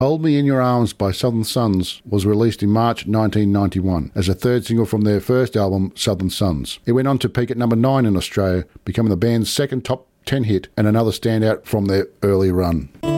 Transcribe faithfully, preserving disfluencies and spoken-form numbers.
Hold Me in Your Arms by Southern Sons was released in March nineteen ninety-one as a third single from their first album, Southern Sons. It went on to peak at number nine in Australia, becoming the band's second top ten hit and another standout from their early run.